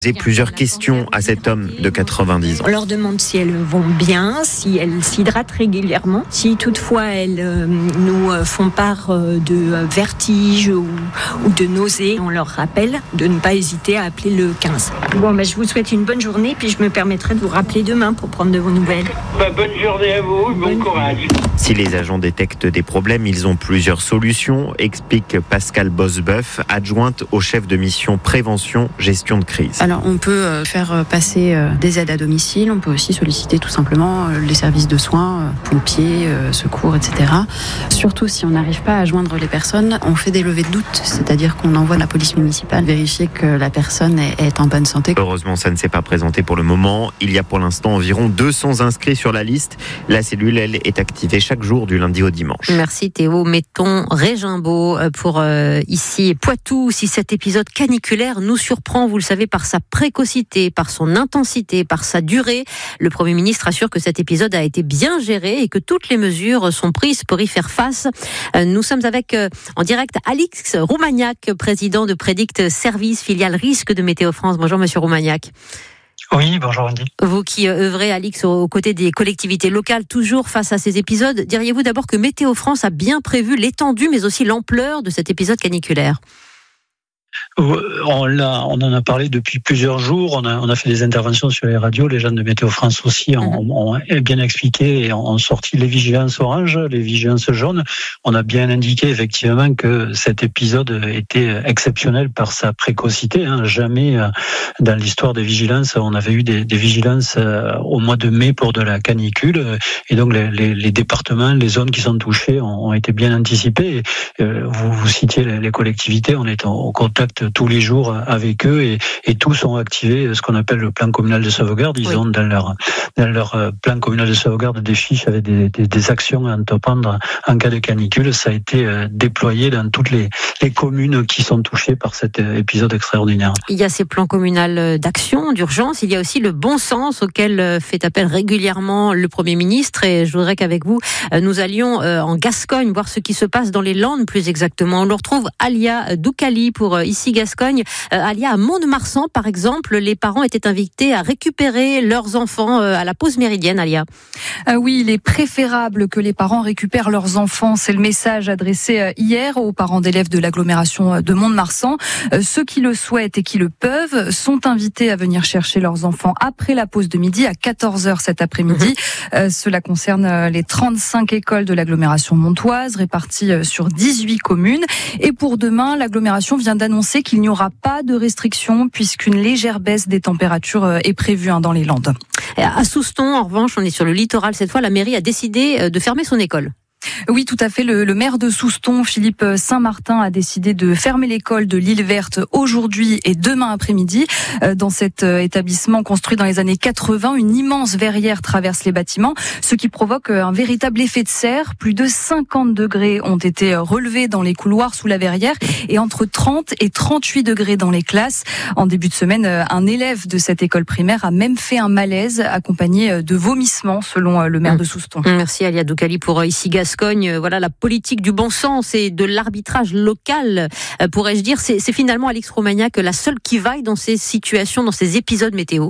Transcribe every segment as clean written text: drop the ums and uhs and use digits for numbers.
J'ai plusieurs questions à cet homme de 90 ans. On leur demande si elles vont bien, si elles s'hydratent régulièrement, si toutefois elles nous font part de vertiges ou de nausées. On leur rappelle de ne pas hésiter à appeler le 15. Je vous souhaite une bonne journée, puis je me permettrai de vous rappeler demain pour prendre de vos nouvelles. Bonne journée à vous, bon courage. Si les agents détectent des problèmes, ils ont plusieurs solutions, explique Pascal Bosbeuf, adjointe au chef de mission prévention, gestion de crise. Alors on peut faire passer des aides à domicile, on peut aussi solliciter tout simplement les services de soins, pompiers, secours, etc. Surtout si on n'arrive pas à joindre les personnes, on fait des levées de doute, c'est-à-dire qu'on envoie la police municipale vérifier que la personne est en bonne santé. Heureusement, ça ne s'est pas présenté pour le moment. Il y a pour l'instant environ 200 inscrits sur la liste. La cellule, elle, est activée chaque jour du lundi au dimanche. Merci Théo. Mettons Régimbaud pour ici Poitou. Si cet épisode caniculaire nous surprend, vous le savez, par sa précocité, par son intensité, par sa durée, le Premier ministre assure que cet épisode a été bien géré et que toutes les mesures sont prises pour y faire face. Nous sommes avec en direct Alix Roumaniac, président de Prédict Service, filiale risque de Météo France. Bonjour Monsieur Roumaniac. Oui, bonjour Andy. Vous qui œuvrez, Alix, aux côtés des collectivités locales, toujours face à ces épisodes, diriez-vous d'abord que Météo France a bien prévu l'étendue mais aussi l'ampleur de cet épisode caniculaire ? On en a parlé depuis plusieurs jours, on a fait des interventions sur les radios, les gens de Météo France aussi ont bien expliqué et ont sorti les vigilances orange, les vigilances jaunes. On a bien indiqué effectivement que cet épisode était exceptionnel par sa précocité. Jamais dans l'histoire des vigilances on avait eu des vigilances au mois de mai pour de la canicule, et donc les départements, les zones qui sont touchées ont été bien anticipées. Vous citiez les collectivités, on est au contact tous les jours avec eux et tous ont activé ce qu'on appelle le plan communal de sauvegarde. Ils ont dans leur plan communal de sauvegarde des fiches avec des actions à entreprendre en cas de canicule. Ça a été déployé dans toutes les communes qui sont touchées par cet épisode extraordinaire. Il y a ces plans communaux d'action, d'urgence. Il y a aussi le bon sens auquel fait appel régulièrement le Premier ministre. Et je voudrais qu'avec vous, nous allions en Gascogne voir ce qui se passe dans les Landes plus exactement. On le retrouve Alia Doukali pour ici Gascogne. Alia, à Mont-de-Marsan par exemple, les parents étaient invités à récupérer leurs enfants à la pause méridienne, Alia. Oui, il est préférable que les parents récupèrent leurs enfants. C'est le message adressé hier aux parents d'élèves de l'agglomération de Mont-de-Marsan. Ceux qui le souhaitent et qui le peuvent sont invités à venir chercher leurs enfants après la pause de midi à 14h cet après-midi. Cela concerne les 35 écoles de l'agglomération montoise réparties sur 18 communes. Et pour demain, l'agglomération vient d'annoncer qu'il n'y aura pas de restrictions puisqu'une légère baisse des températures est prévue dans les Landes. À Souston, en revanche, on est sur le littoral cette fois, la mairie a décidé de fermer son école. Oui, tout à fait. Le maire de Souston, Philippe Saint-Martin, a décidé de fermer l'école de l'île Verte aujourd'hui et demain après-midi. Dans cet établissement construit dans les années 80, une immense verrière traverse les bâtiments, ce qui provoque un véritable effet de serre. Plus de 50 degrés ont été relevés dans les couloirs sous la verrière et entre 30 et 38 degrés dans les classes. En début de semaine, un élève de cette école primaire a même fait un malaise accompagné de vomissements, selon le maire de Souston. Merci Alia Doukali pour ici Gascogne. Voilà la politique du bon sens et de l'arbitrage local, pourrais-je dire. C'est finalement, Alix Roumaniac, la seule qui vaille dans ces situations, dans ces épisodes météo.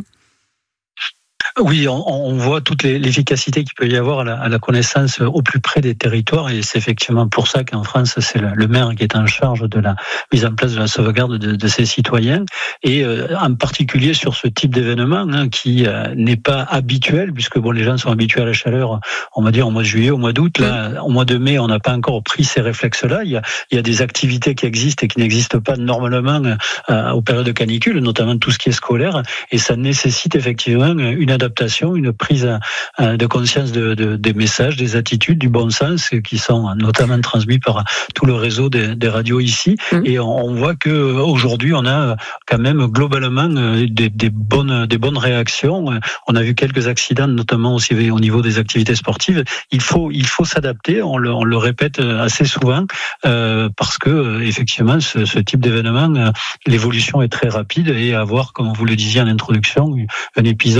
Oui, on voit toute l'efficacité qu'il peut y avoir à la connaissance au plus près des territoires, et c'est effectivement pour ça qu'en France, c'est le maire qui est en charge de la mise en place de la sauvegarde de ses citoyens, et en particulier sur ce type d'événement qui n'est pas habituel, puisque les gens sont habitués à la chaleur, on va dire au mois de juillet, au mois d'août. Là, au mois de mai, on n'a pas encore pris ces réflexes-là. Il y a des activités qui existent et qui n'existent pas normalement aux périodes de canicule, notamment tout ce qui est scolaire, et ça nécessite effectivement une adaptation, une prise de conscience des messages, des attitudes, du bon sens qui sont notamment transmis par tout le réseau des radios ici. Et on voit que aujourd'hui on a quand même globalement des bonnes réactions. On a vu quelques accidents, notamment aussi au niveau des activités sportives. Il faut s'adapter. On le répète assez souvent parce que effectivement ce type d'événement, l'évolution est très rapide, et avoir, comme vous le disiez en introduction, un épisode aussi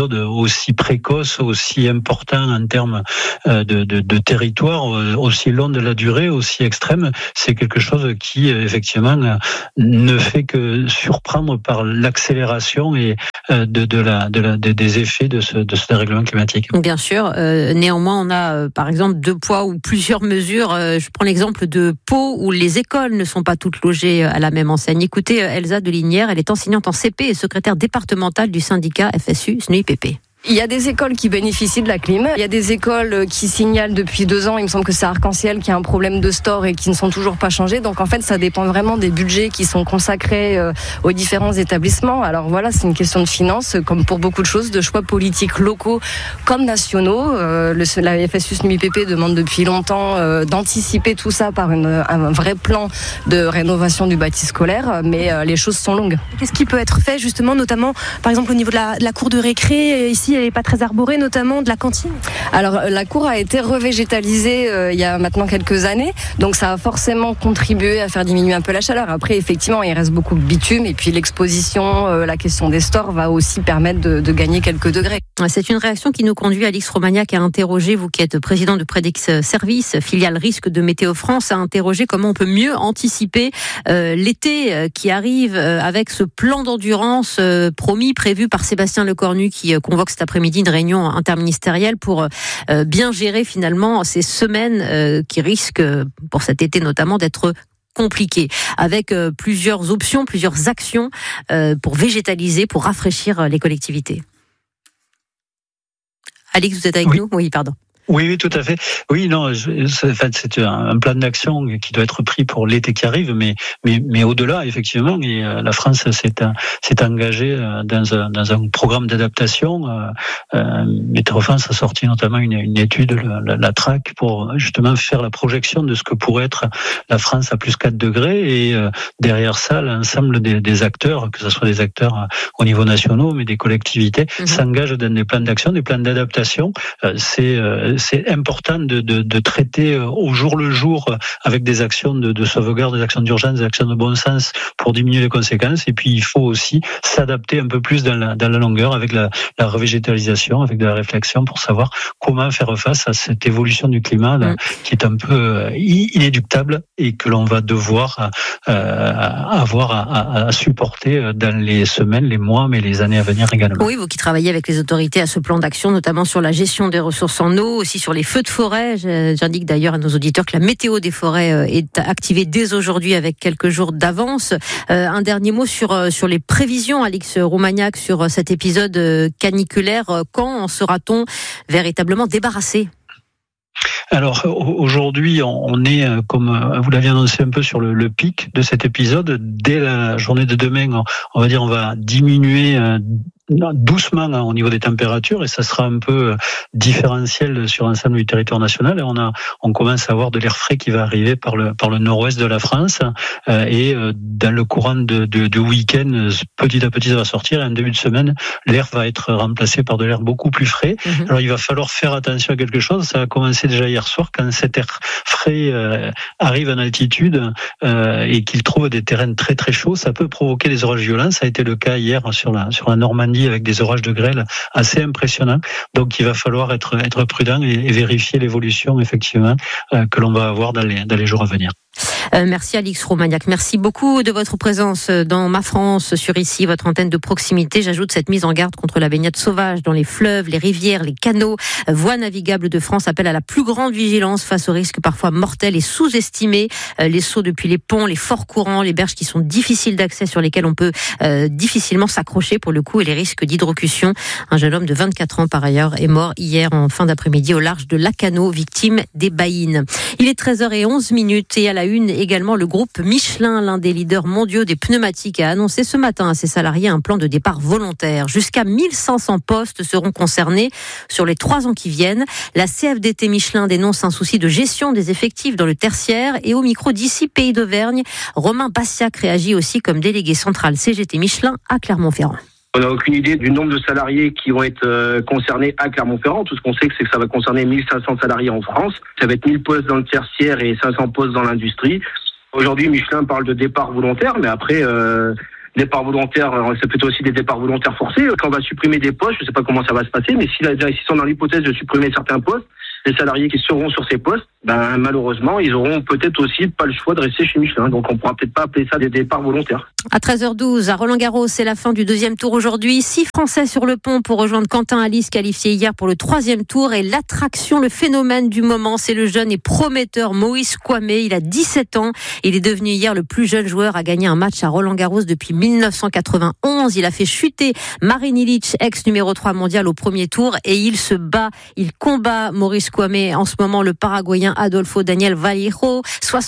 aussi précoce, aussi important en termes de territoire, aussi long de la durée, aussi extrême, c'est quelque chose qui effectivement ne fait que surprendre par l'accélération et des effets de ce dérèglement climatique. Bien sûr. Néanmoins, on a par exemple 2 poids ou plusieurs mesures. Je prends l'exemple de Pau où les écoles ne sont pas toutes logées à la même enseigne. Écoutez Elsa Delinière, elle est enseignante en CP et secrétaire départementale du syndicat FSU SNUIPP. Il y a des écoles qui bénéficient de la clim. Il y a des écoles qui signalent depuis 2 ans, il me semble que c'est Arc-en-Ciel, qui a un problème de store et qui ne sont toujours pas changés. Donc en fait, ça dépend vraiment des budgets qui sont consacrés aux différents établissements. Alors voilà, c'est une question de finances, comme pour beaucoup de choses, de choix politiques locaux comme nationaux. La FSU SNUIPP demande depuis longtemps d'anticiper tout ça par un vrai plan de rénovation du bâti scolaire, mais les choses sont longues. Qu'est-ce qui peut être fait justement, notamment par exemple au niveau de la cour de récré, ici elle n'est pas très arborée, notamment de la cantine? Alors la cour a été revégétalisée il y a maintenant quelques années, donc ça a forcément contribué à faire diminuer un peu la chaleur. Après effectivement il reste beaucoup de bitume et puis l'exposition, la question des stores va aussi permettre de gagner quelques degrés. C'est une réaction qui nous conduit, Alix Romagnac, à interroger, vous qui êtes président de Predix Service, filiale risque de Météo France, à interroger comment on peut mieux anticiper l'été qui arrive avec ce plan d'endurance prévu par Sébastien Lecornu qui convoque cet après-midi une réunion interministérielle pour bien gérer finalement ces semaines qui risquent, pour cet été notamment, d'être compliquées, avec plusieurs options, plusieurs actions pour végétaliser, pour rafraîchir les collectivités. Alix, vous êtes avec nous ? Oui, pardon. Oui, tout à fait. Oui, non, c'est un plan d'action qui doit être pris pour l'été qui arrive, mais au-delà, effectivement, et la France s'est engagée dans un programme d'adaptation. Météo France a sorti notamment une étude, la TRAC, pour justement faire la projection de ce que pourrait être la France à plus 4 degrés, et derrière ça, l'ensemble des acteurs, que ce soit des acteurs au niveau national, mais des collectivités, s'engagent dans des plans d'action, des plans d'adaptation. C'est important de traiter au jour le jour avec des actions de sauvegarde, des actions d'urgence, des actions de bon sens pour diminuer les conséquences. Et puis il faut aussi s'adapter un peu plus dans la longueur avec la revégétalisation, avec de la réflexion pour savoir comment faire face à cette évolution du climat qui est un peu inéluctable et que l'on va devoir avoir à supporter dans les semaines, les mois, mais les années à venir également. Oui, vous qui travaillez avec les autorités à ce plan d'action, notamment sur la gestion des ressources en eau, aussi sur les feux de forêt. J'indique d'ailleurs à nos auditeurs que la météo des forêts est activée dès aujourd'hui avec quelques jours d'avance. Un dernier mot sur les prévisions, Alix Romagnac, sur cet épisode caniculaire. Quand en sera-t-on véritablement débarrassé ? Alors aujourd'hui, on est, comme vous l'aviez annoncé un peu, sur le pic de cet épisode. Dès la journée de demain, on va diminuer doucement au niveau des températures, et ça sera un peu différentiel sur l'ensemble du territoire national. Et on commence à avoir de l'air frais qui va arriver par le nord-ouest de la France, et dans le courant de week-end, petit à petit ça va sortir, et en début de semaine, l'air va être remplacé par de l'air beaucoup plus frais. Alors il va falloir faire attention à quelque chose. Ça a commencé déjà hier soir, quand cet air frais arrive en altitude et qu'il trouve des terrains très très chauds, ça peut provoquer des orages violents. Ça a été le cas hier sur la Normandie, avec des orages de grêle assez impressionnants. Donc il va falloir être prudent et vérifier l'évolution effectivement que l'on va avoir dans les jours à venir. Merci Alix Romagnac, merci beaucoup de votre présence dans Ma France sur ici, votre antenne de proximité. J'ajoute cette mise en garde contre la baignade sauvage dans les fleuves, les rivières, les canaux. Voies navigables de France appelle à la plus grande vigilance face aux risques parfois mortels et sous-estimés. Les sauts depuis les ponts, les forts courants, les berges qui sont difficiles d'accès, sur lesquelles on peut difficilement s'accrocher pour le coup, et les risques d'hydrocution. Un jeune homme de 24 ans par ailleurs est mort hier en fin d'après-midi au large de Lacanau, victime des baïnes. Il est 13h11 et à la une également le groupe Michelin, l'un des leaders mondiaux des pneumatiques, a annoncé ce matin à ses salariés un plan de départ volontaire. Jusqu'à 1500 postes seront concernés sur les 3 ans qui viennent. La CFDT Michelin dénonce un souci de gestion des effectifs dans le tertiaire, et au micro d'ici Pays d'Auvergne, Romain Bassiac réagit aussi comme délégué central CGT Michelin à Clermont-Ferrand. On n'a aucune idée du nombre de salariés qui vont être concernés à Clermont-Ferrand. Tout ce qu'on sait, c'est que ça va concerner 1500 salariés en France. Ça va être 1000 postes dans le tertiaire et 500 postes dans l'industrie. Aujourd'hui, Michelin parle de départ volontaire, mais après, Départs volontaires, c'est plutôt aussi des départs volontaires forcés. Quand on va supprimer des postes, je ne sais pas comment ça va se passer, mais si ils sont dans l'hypothèse de supprimer certains postes, les salariés qui seront sur ces postes, malheureusement, ils auront peut-être aussi pas le choix de rester chez Michelin. Donc on pourra peut-être pas appeler ça des départs volontaires. À 13h12, à Roland-Garros, c'est la fin du deuxième tour aujourd'hui. 6 Français sur le pont pour rejoindre Quentin Alice, qualifié hier pour le 3e tour. Et l'attraction, le phénomène du moment, c'est le jeune et prometteur Moïse Kouame. Il a 17 ans. Il est devenu hier le plus jeune joueur à gagner un match à Roland-Garros depuis 1991. Il a fait chuter Marin Ilić, ex numéro 3 mondial au premier tour. Et il combat Maurice Kouame. En ce moment, le Paraguayen Adolfo Daniel Vallejo,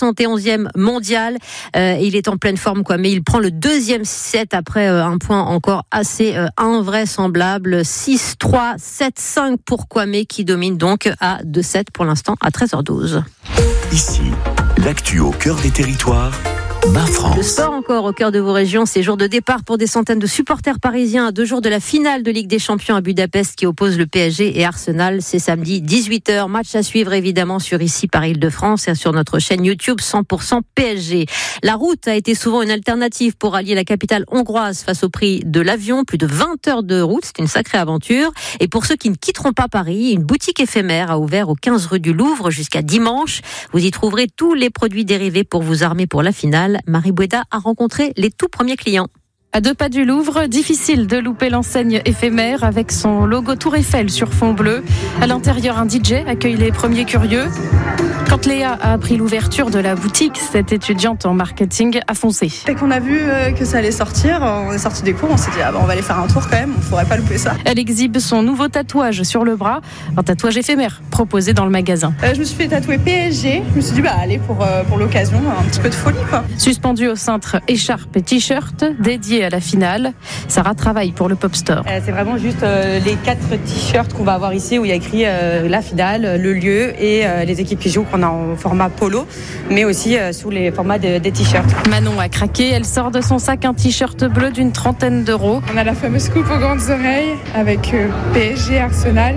71e mondial. Il est en pleine forme, Kouame. Il prend le deuxième set après un point encore assez invraisemblable. 6-3, 7-5 pour Kouame qui domine donc à 2-7 pour l'instant à 13h12. Ici, l'actu au cœur des territoires. Ma France. Le sport encore au cœur de vos régions, c'est jour de départ pour des centaines de supporters parisiens à 2 jours de la finale de Ligue des Champions à Budapest qui oppose le PSG et Arsenal. C'est samedi 18h, match à suivre évidemment sur ici par Île-de-France et sur notre chaîne YouTube 100% PSG. La route a été souvent une alternative pour allier la capitale hongroise face au prix de l'avion. Plus de 20 heures de route, c'est une sacrée aventure. Et pour ceux qui ne quitteront pas Paris, une boutique éphémère a ouvert au 15 rue du Louvre jusqu'à dimanche. Vous y trouverez tous les produits dérivés pour vous armer pour la finale. Marie Boueda a rencontré les tout premiers clients. À 2 pas du Louvre, difficile de louper l'enseigne éphémère avec son logo Tour Eiffel sur fond bleu. À l'intérieur, un DJ accueille les premiers curieux. Quand Léa a appris l'ouverture de la boutique, cette étudiante en marketing a foncé. Dès qu'on a vu que ça allait sortir, on est sorti des cours, on s'est dit on va aller faire un tour quand même, on ne faudrait pas louper ça. Elle exhibe son nouveau tatouage sur le bras, un tatouage éphémère proposé dans le magasin. Je me suis fait tatouer PSG, je me suis dit allez pour l'occasion, un petit peu de folie quoi. Suspendu au cintre, écharpe et t-shirt dédié à la finale. Sarah travaille pour le Pop Store. C'est vraiment juste les 4 t-shirts qu'on va avoir ici où il y a écrit la finale, le lieu et les équipes qui jouent qu'on a en format polo, mais aussi sous les formats des t-shirts. Manon a craqué, elle sort de son sac un t-shirt bleu d'une 30aine d'euros. On a la fameuse coupe aux grandes oreilles avec PSG, Arsenal,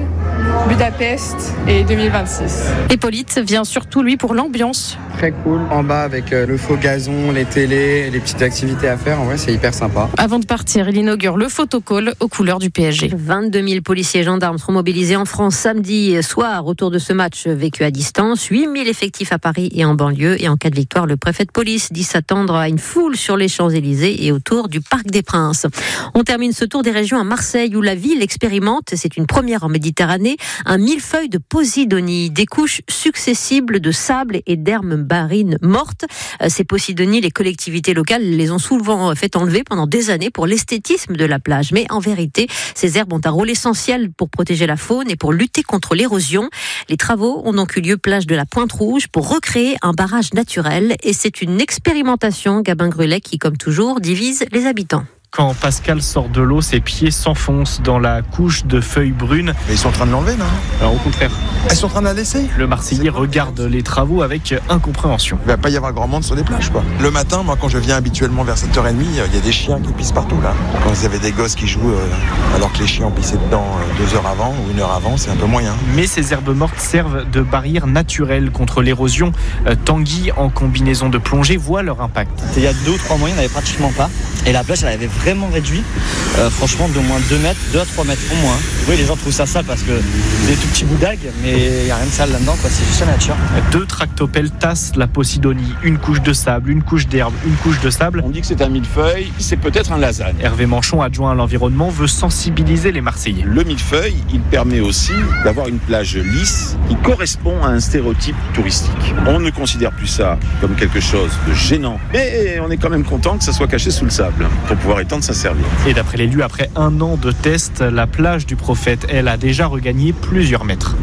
Budapest et 2026. Hippolyte vient surtout lui pour l'ambiance. Très cool, en bas avec le faux gazon, les télés, les petites activités à faire, en vrai c'est hyper sympa. Avant de partir, il inaugure le photocall aux couleurs du PSG. 22 000 policiers et gendarmes seront mobilisés en France samedi soir autour de ce match vécu à distance. 8 000 effectifs à Paris et en banlieue. Et en cas de victoire, le préfet de police dit s'attendre à une foule sur les Champs-Élysées et autour du Parc des Princes. On termine ce tour des régions à Marseille où la ville expérimente, c'est une première en Méditerranée, un millefeuille de Posidonie, des couches successibles de sable et d'herbes marines mortes. Ces Posidonies, les collectivités locales les ont souvent fait enlever pendant des années pour l'esthétisme de la plage. Mais en vérité, ces herbes ont un rôle essentiel pour protéger la faune et pour lutter contre l'érosion. Les travaux ont donc eu lieu plage de la Pointe-Rouge pour recréer un barrage naturel. Et c'est une expérimentation, Gabin Grulet, qui, comme toujours, divise les habitants. Quand Pascal sort de l'eau, ses pieds s'enfoncent dans la couche de feuilles brunes. Mais ils sont en train de l'enlever, non ? Alors au contraire. Ils sont en train de la laisser ? Le Marseillais regarde les travaux avec incompréhension. Il ne va pas y avoir grand monde sur les plages, quoi. Le matin, moi, quand je viens habituellement vers 7h30, il y a des chiens qui pissent partout, là. Quand vous avez des gosses qui jouent alors que les chiens ont pissé dedans 2 heures avant ou 1 heure avant, c'est un peu moyen. Mais ces herbes mortes servent de barrière naturelle contre l'érosion. Tanguy, en combinaison de plongée, voit leur impact. Il y a 2 ou 3 mois, il n'y en avait pratiquement pas. Et la plage, elle avait vraiment réduit. Franchement, d'au moins 2 à 3 mètres au moins. Oui, les gens trouvent ça sale parce que des tout petits bouts d'algues, mais il n'y a rien de sale là-dedans, quoi. C'est juste la nature. 2 tractopelles tassent la Posidonie. Une couche de sable, une couche d'herbe, une couche de sable. On dit que c'est un millefeuille, c'est peut-être un lasane. Hervé Manchon, adjoint à l'environnement, veut sensibiliser les Marseillais. Le millefeuille, il permet aussi d'avoir une plage lisse qui correspond à un stéréotype touristique. On ne considère plus ça comme quelque chose de gênant, mais on est quand même content que ça soit caché sous le sable pour pouvoir étendre sa serviette. Et d'après l'élu, après 1 an de tests, la plage du Prophète, elle, a déjà regagné plusieurs mètres.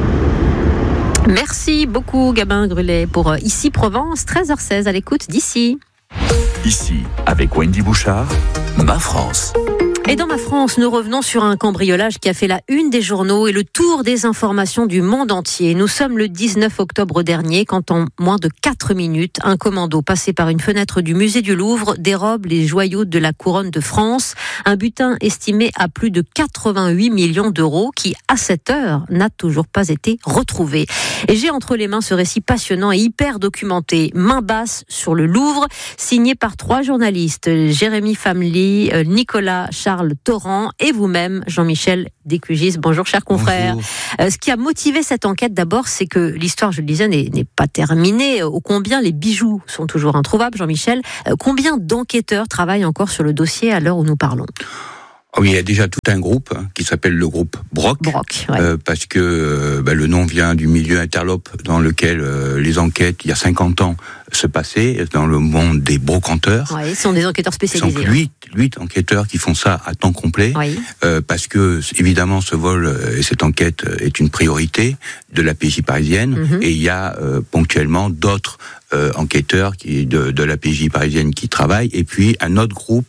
Merci beaucoup Gabin Grulet pour Ici Provence, 13h16 à l'écoute d'Ici. Ici, avec Wendy Bouchard, Ma France. Et dans Ma France, nous revenons sur un cambriolage qui a fait la une des journaux et le tour des informations du monde entier. Nous sommes le 19 octobre dernier quand en moins de 4 minutes, un commando passé par une fenêtre du musée du Louvre dérobe les joyaux de la couronne de France. Un butin estimé à plus de 88 millions d'euros qui, à cette heure, n'a toujours pas été retrouvé. Et j'ai entre les mains ce récit passionnant et hyper documenté, main basse sur le Louvre, signé par 3 journalistes, Jérémy Famely, Nicolas Charles Torrent et vous-même, Jean-Michel Descugis. Bonjour, chers confrères. Ce qui a motivé cette enquête, d'abord, c'est que l'histoire, je le disais, n'est pas terminée. Ô combien les bijoux sont toujours introuvables, Jean-Michel. Combien d'enquêteurs travaillent encore sur le dossier à l'heure où nous parlons ? Oui, il y a déjà tout un groupe qui s'appelle le groupe Broc, ouais. Parce que le nom vient du milieu interlope dans lequel les enquêtes, il y a 50 ans, se passaient dans le monde des brocanteurs. Oui, ce sont des enquêteurs spécialisés. Ce sont 8 enquêteurs qui font ça à temps complet, parce que, évidemment, ce vol et cette enquête est une priorité de la PJ parisienne, et il y a ponctuellement d'autres enquêteurs de la PJ parisienne qui travaillent, et puis un autre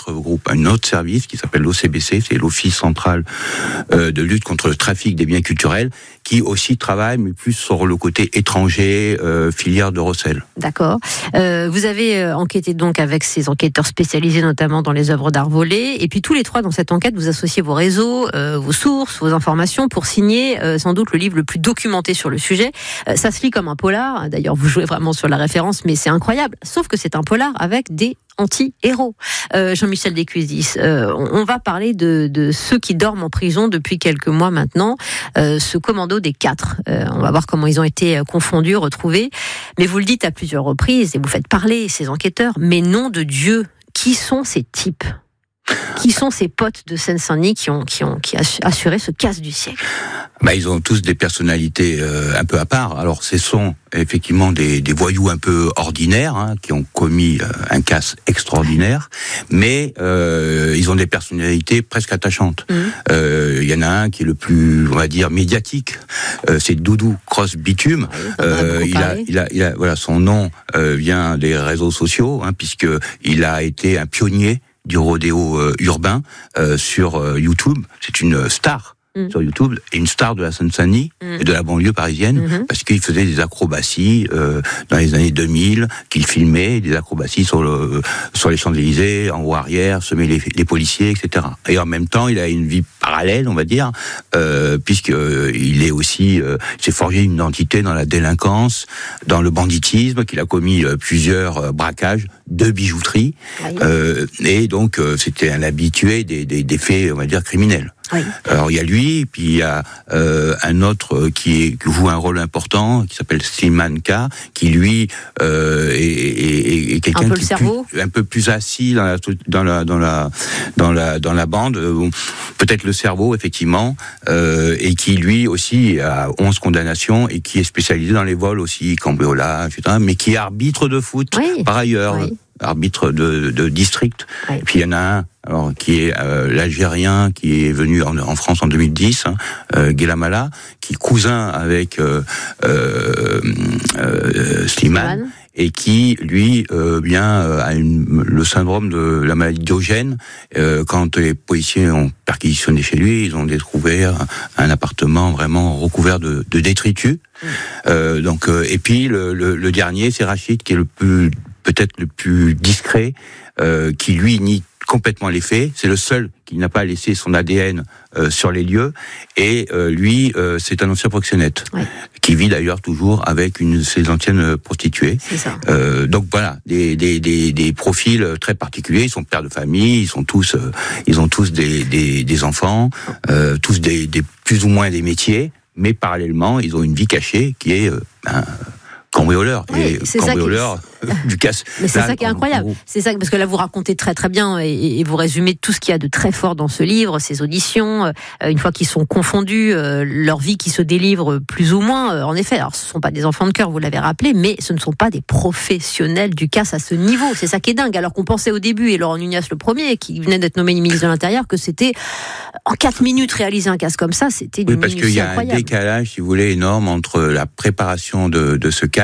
service qui s'appelle l'OCBC, c'est l'Office central de lutte contre le trafic des biens culturels, qui aussi travaille, mais plus sur le côté étranger, filière de recel. D'accord. Vous avez enquêté donc avec ces enquêteurs spécialisés, notamment dans les œuvres d'art volées, et puis tous les 3 dans cette enquête, vous associez vos réseaux, vos sources, vos informations pour signer sans doute le livre le plus documenté sur le sujet. Ça se lit comme un polar, d'ailleurs vous jouez vraiment sur la référence, mais c'est incroyable, sauf que c'est un polar avec des anti-héros. Jean-Michel Descugis, on va parler de ceux qui dorment en prison depuis quelques mois maintenant, ce commando des 4. On va voir comment ils ont été confondus, retrouvés. Mais vous le dites à plusieurs reprises, et vous faites parler ces enquêteurs, mais nom de Dieu, qui sont ces types ? Qui sont ces potes de Seine-Saint-Denis qui ont assuré ce casse du siècle ? Ils ont tous des personnalités un peu à part. Alors, ce sont effectivement des voyous un peu ordinaires, qui ont commis un casse extraordinaire, mais ils ont des personnalités presque attachantes. Il y en a un qui est le plus, on va dire, médiatique. C'est Doudou Cross Bitume. Voilà, son nom vient des réseaux sociaux, puisque il a été un pionnier du rodéo urbain sur YouTube. C'est une star sur YouTube, et une star de la Seine-Saint-Denis et de la banlieue parisienne, parce qu'il faisait des acrobaties dans les années 2000, qu'il filmait, des acrobaties sur les Champs-Élysées, en haut arrière, semer les policiers, etc. Et en même temps, il a une vie parallèle, on va dire, puisqu'il est aussi, s'est forgé une identité dans la délinquance, dans le banditisme, qu'il a commis plusieurs braquages de bijouterie, et donc c'était un habitué des faits, on va dire, criminels. Oui. Alors il y a lui, puis il y a un autre qui joue un rôle important, qui s'appelle Slimane K, qui lui est quelqu'un qui est un peu plus assis dans la bande, peut-être le cerveau effectivement, et qui lui aussi a 11 condamnations et qui est spécialisé dans les vols aussi, cambriolage, etc., mais qui est arbitre de foot par ailleurs. Arbitre de district. Oui. Et puis il y en a un qui est l'Algérien qui est venu en France en 2010, Guélamala, qui est cousin avec Slimane, et qui lui a le syndrome de la maladie Diogène. Quand les policiers ont perquisitionné chez lui, ils ont découvert un appartement vraiment recouvert de détritus. Et puis le dernier, c'est Rachid, qui est peut-être le plus discret, qui lui nie complètement les faits. C'est le seul qui n'a pas laissé son ADN sur les lieux. Et lui, c'est un ancien proxénète, qui vit d'ailleurs toujours avec une de ses anciennes prostituées. C'est ça. Donc voilà, des profils très particuliers. Ils sont pères de famille, ils ont tous des enfants, tous des plus ou moins des métiers, mais parallèlement, ils ont une vie cachée qui est cambrioleur. Oui, et cambrioleur du casse. Mais c'est ça qui est incroyable. C'est ça, parce que là, vous racontez très très bien et vous résumez tout ce qu'il y a de très fort dans ce livre, ces auditions, une fois qu'ils sont confondus, leur vie qui se délivre plus ou moins. En effet, alors ce ne sont pas des enfants de cœur, vous l'avez rappelé, mais ce ne sont pas des professionnels du casse à ce niveau. C'est ça qui est dingue. Alors qu'on pensait au début, et Laurent Nunez le premier, qui venait d'être nommé ministre de l'Intérieur, que c'était en 4 minutes réaliser un casse comme ça, c'était une minutie incroyable. Parce qu'il y a un décalage, si vous voulez, énorme entre la préparation de ce casse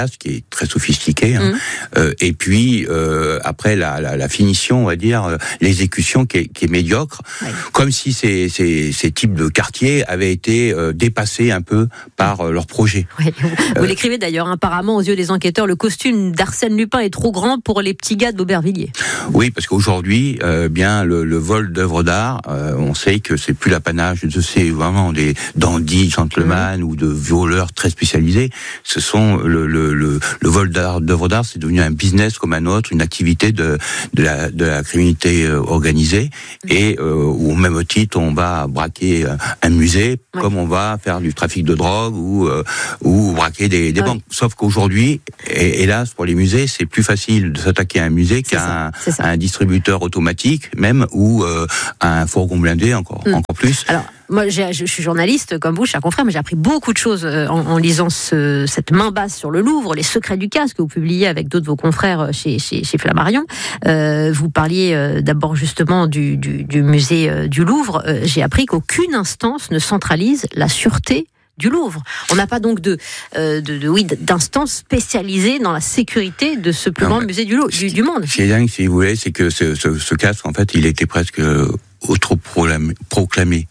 casque qui est très sophistiqué, et puis après la finition, on va dire, l'exécution qui est médiocre, comme si ces types de quartiers avaient été dépassés un peu par leur projet. Vous l'écrivez d'ailleurs, apparemment aux yeux des enquêteurs, le costume d'Arsène Lupin est trop grand pour les petits gars d'Aubervilliers. Oui, parce qu'aujourd'hui, bien le vol d'œuvres d'art, on sait que c'est plus l'apanage de ces vraiment des dandys, gentlemen ou de voleurs très spécialisés. Ce sont le vol d'œuvres d'art, c'est devenu un business comme un autre, une activité de la criminalité organisée, et où au même titre on va braquer un musée, comme on va faire du trafic de drogue ou braquer des banques. Sauf qu'aujourd'hui, hélas pour les musées, c'est plus facile de s'attaquer à un musée qu'à un distributeur automatique même, ou à un fourgon blindé encore plus. Alors, moi, je suis journaliste comme vous, cher confrère, mais j'ai appris beaucoup de choses en lisant cette main basse sur le Louvre, les secrets du casque que vous publiez avec d'autres de vos confrères chez Flammarion. Vous parliez d'abord justement du musée du Louvre. J'ai appris qu'aucune instance ne centralise la sûreté du Louvre. On n'a pas donc d'instance spécialisée dans la sécurité de ce plus grand musée du monde. Ce qui est dingue, si vous voulez, c'est que ce casque, en fait, il était presque autoproclamé.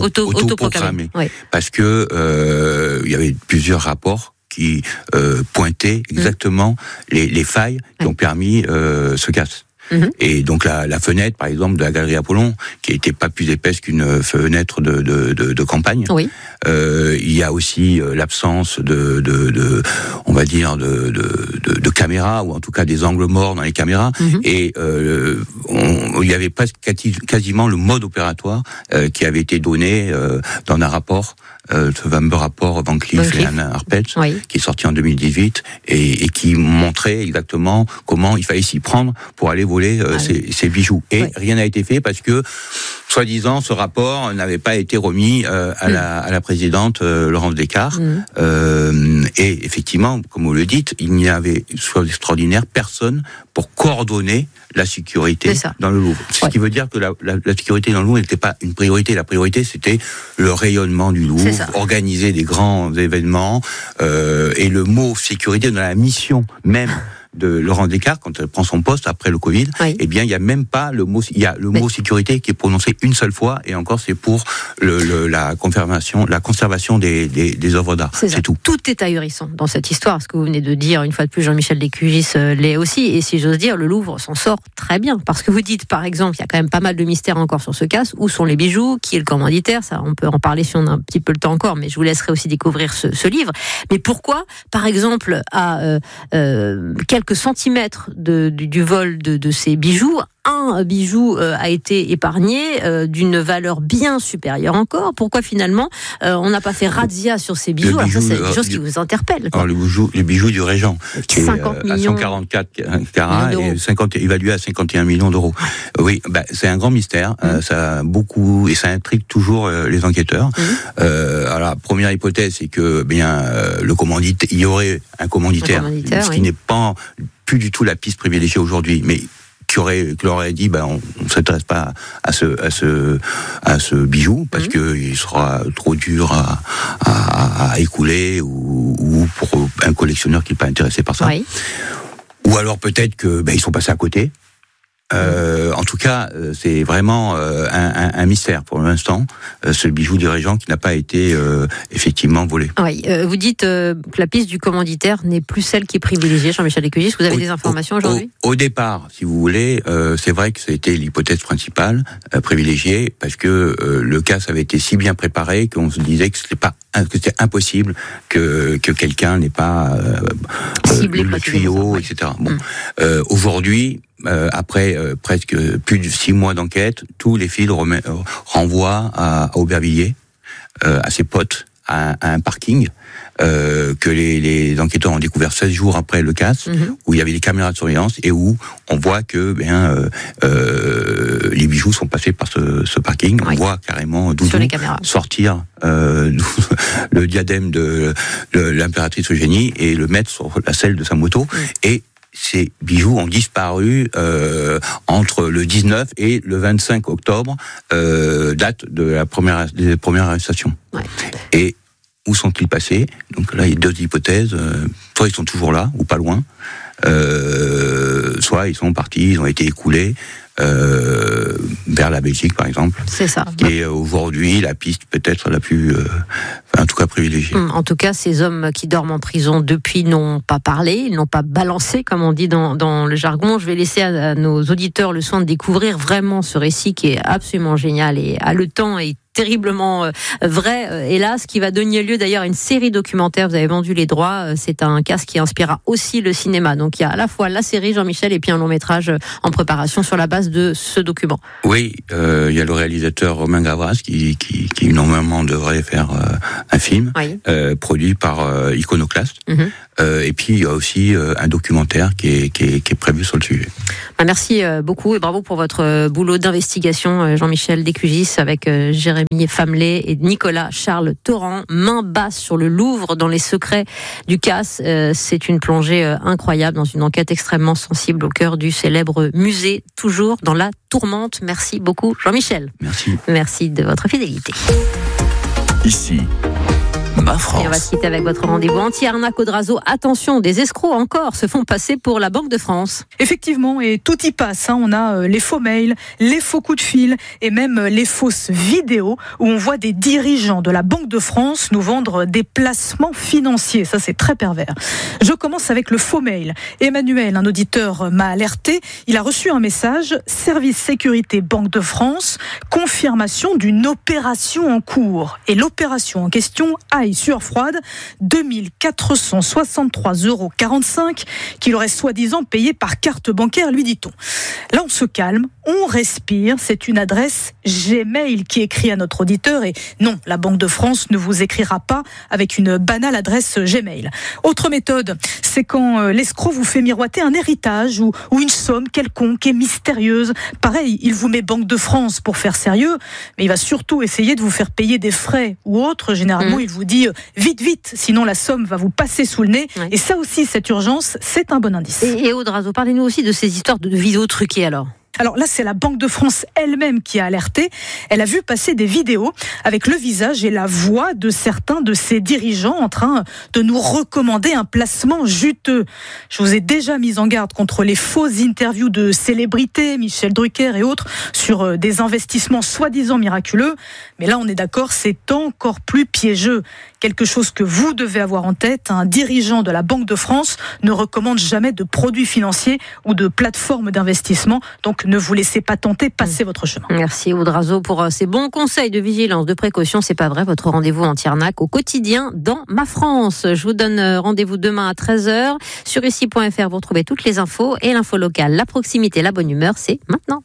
Parce que il y avait plusieurs rapports qui pointaient exactement les failles qui ont permis ce casque. Et donc la fenêtre, par exemple, de la galerie Apollon, qui n'était pas plus épaisse qu'une fenêtre de campagne. Il y a aussi l'absence on va dire de caméras, ou en tout cas des angles morts dans les caméras. Et il y avait presque quasiment le mode opératoire qui avait été donné dans un rapport. Ce fameux rapport Van Cleef et Anna Arpels, qui est sorti en 2018 et qui montrait exactement comment il fallait s'y prendre pour aller voler ces bijoux. Et rien n'a été fait parce que, soi-disant, ce rapport n'avait pas été remis à la présidente Laurence Descartes. Et effectivement, comme vous le dites, il n'y avait, chose extraordinaire, personne pour coordonner la sécurité dans le Louvre. Ce qui veut dire que la sécurité dans le Louvre n'était pas une priorité. La priorité, c'était le rayonnement du Louvre, organiser des grands événements, et le mot sécurité dans la mission même de Laurence Descartes, quand elle prend son poste après le Covid, eh bien, il y a même pas le mot, il y a le mot sécurité qui est prononcé une seule fois, et encore, c'est pour la conservation des œuvres d'art. C'est tout. Tout est ahurissant dans cette histoire, ce que vous venez de dire, une fois de plus, Jean-Michel Descugis l'est aussi, et si j'ose dire, le Louvre s'en sort très bien, parce que vous dites, par exemple, il y a quand même pas mal de mystères encore sur ce casque. Où sont les bijoux? Qui est le commanditaire? Ça, on peut en parler si on a un petit peu le temps encore, mais je vous laisserai aussi découvrir ce livre. Mais pourquoi, par exemple, à quelques centimètres du vol de ces bijoux, un bijou a été épargné d'une valeur bien supérieure encore? Pourquoi finalement on n'a pas fait razzia sur ces bijoux? Alors ça, c'est des choses qui vous interpellent. Alors les bijoux du Régent, qui est à 144 carats et évalué à 51 millions d'euros. Oui, c'est un grand mystère. Ça ça intrigue toujours les enquêteurs. Alors la première hypothèse, c'est que le commanditaire, il y aurait un commanditaire, ce qui n'est pas plus du tout la piste privilégiée aujourd'hui, mais qui leur aurait dit on ne s'intéresse pas à ce bijou parce que il sera trop dur à écouler, ou pour un collectionneur qui n'est pas intéressé par ça. Ou alors peut-être que ils sont passés à côté. En tout cas, c'est vraiment un mystère pour l'instant, ce bijou du Régent qui n'a pas été effectivement volé. Vous dites que la piste du commanditaire n'est plus celle qui est privilégiée, Jean-Michel Descugis. Vous avez des informations aujourd'hui? Au départ, si vous voulez, c'est vrai que c'était l'hypothèse principale privilégiée, parce que le cas avait été si bien préparé qu'on se disait que c'était impossible que quelqu'un n'ait pas le tuyau, etc. Aujourd'hui, après presque plus de 6 mois d'enquête, tous les fils renvoient à Aubervilliers, à ses potes, à un parking que les enquêteurs ont découvert 16 jours après le casse, où il y avait des caméras de surveillance et où on voit que les bijoux sont passés par ce parking. On voit carrément Doudou sortir le diadème de l'impératrice Eugénie et le mettre sur la selle de sa moto. Et ces bijoux ont disparu entre le 19 et le 25 octobre, date des premières arrestations. Et où sont-ils passés? Donc là, il y a 2 hypothèses. soit ils sont toujours là ou pas loin, soit ils sont partis, ils ont été écoulés vers la Belgique par exemple. C'est ça. Qui est aujourd'hui la piste peut-être la plus, en tout cas privilégiée. En tout cas, ces hommes qui dorment en prison depuis n'ont pas parlé, ils n'ont pas balancé, comme on dit dans le jargon. Je vais laisser à nos auditeurs le soin de découvrir vraiment ce récit qui est absolument génial et haletant et terriblement vrai, hélas, qui va donner lieu d'ailleurs à une série documentaire. Vous avez vendu les droits, c'est un cas qui inspirera aussi le cinéma. Donc il y a à la fois la série Jean-Michel et puis un long métrage en préparation sur la base de ce document. Oui, il y a le réalisateur Romain Gavras qui normalement devrait faire un film, oui. Produit par Iconoclast. Et puis il y a aussi un documentaire qui est prévu sur le sujet. Merci beaucoup et bravo pour votre boulot d'investigation, Jean-Michel Descugis, avec Jérémy Famelet et Nicolas Charles Torrent. Main basse sur le Louvre dans les secrets du CAS. C'est une plongée incroyable dans une enquête extrêmement sensible au cœur du célèbre musée, toujours dans la tourmente. Merci beaucoup, Jean-Michel. Merci. Merci de votre fidélité. Ici, Ma France. Et on va se quitter avec votre rendez-vous anti-arnaque Audrazo. Attention, des escrocs encore se font passer pour la Banque de France. Effectivement, et tout y passe. On a les faux mails, les faux coups de fil et même les fausses vidéos où on voit des dirigeants de la Banque de France nous vendre des placements financiers. Ça, c'est très pervers. Je commence avec le faux mail. Emmanuel, un auditeur, m'a alerté. Il a reçu un message. Service sécurité Banque de France, confirmation d'une opération en cours. Et l'opération en question aille sueur froide, 2463,45 € qu'il aurait soi-disant payé par carte bancaire, lui dit-on. Là, on se calme, on respire. C'est une adresse Gmail qui écrit à notre auditeur. Et non, la Banque de France ne vous écrira pas avec une banale adresse Gmail. Autre méthode, c'est quand l'escroc vous fait miroiter un héritage ou une somme quelconque et mystérieuse. Pareil, il vous met Banque de France pour faire sérieux, mais il va surtout essayer de vous faire payer des frais ou autres. Généralement, il vous dit vite, vite, sinon la somme va vous passer sous le nez. Et ça aussi, cette urgence, c'est un bon indice. Et Audrazo, parlez-nous aussi de ces histoires de vidéos truquées alors. Alors là, c'est la Banque de France elle-même qui a alerté. Elle a vu passer des vidéos avec le visage et la voix de certains de ses dirigeants en train de nous recommander un placement juteux. Je vous ai déjà mis en garde contre les fausses interviews de célébrités, Michel Drucker et autres, sur des investissements soi-disant miraculeux. Mais là, on est d'accord, c'est encore plus piégeux. Quelque chose que vous devez avoir en tête, un dirigeant de la Banque de France ne recommande jamais de produits financiers ou de plateformes d'investissement. Donc, ne vous laissez pas tenter, passez votre chemin. Merci Audrazo pour ces bons conseils de vigilance, de précaution. C'est pas vrai, votre rendez-vous anti-arnaque au quotidien dans Ma France. Je vous donne rendez-vous demain à 13h. Sur ici.fr, vous retrouvez toutes les infos et l'info locale. La proximité, la bonne humeur, c'est maintenant.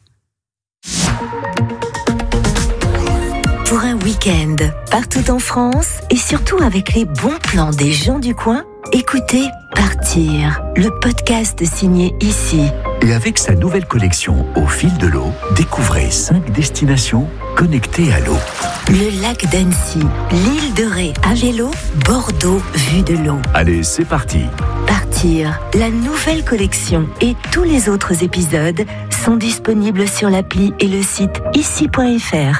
Pour un week-end, partout en France et surtout avec les bons plans des gens du coin, écoutez Partir, le podcast signé Ici. Et avec sa nouvelle collection Au fil de l'eau, découvrez 5 destinations connectées à l'eau. Le lac d'Annecy, l'île de Ré à vélo, Bordeaux vue de l'eau. Allez, c'est parti. Partir, la nouvelle collection et tous les autres épisodes sont disponibles sur l'appli et le site ici.fr.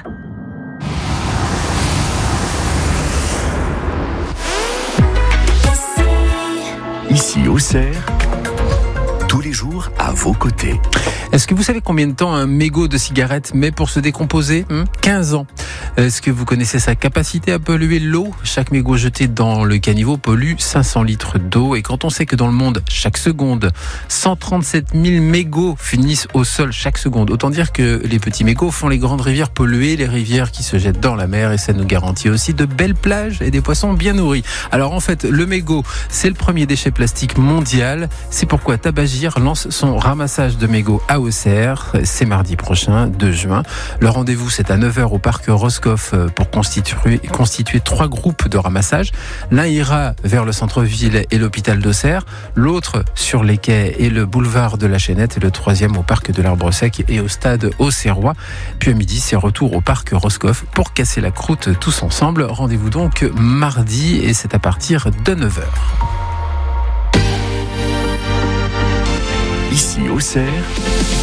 Ici Auxerre, tous les jours à vos côtés. Est-ce que vous savez combien de temps un mégot de cigarette met pour se décomposer ? 15 ans. Est-ce que vous connaissez sa capacité à polluer l'eau ? Chaque mégot jeté dans le caniveau pollue 500 litres d'eau. Et quand on sait que dans le monde, chaque seconde, 137 000 mégots finissent au sol chaque seconde, autant dire que les petits mégots font les grandes rivières polluées, les rivières qui se jettent dans la mer, et ça nous garantit aussi de belles plages et des poissons bien nourris. Alors en fait, le mégot, c'est le premier déchet plastique mondial. C'est pourquoi Tabagir lance son ramassage de mégots à Auxerre. C'est mardi prochain, 2 juin. Le rendez-vous, c'est à 9h au parc Roscoff pour constituer 3 groupes de ramassage. L'un ira vers le centre-ville et l'hôpital d'Auxerre, l'autre sur les quais et le boulevard de la Chaînette, et le 3e au parc de l'Arbre-Sec et au stade Auxerrois. Puis à midi, c'est retour au parc Roscoff pour casser la croûte tous ensemble. Rendez-vous donc mardi et c'est à partir de 9h. Ici Auxerre,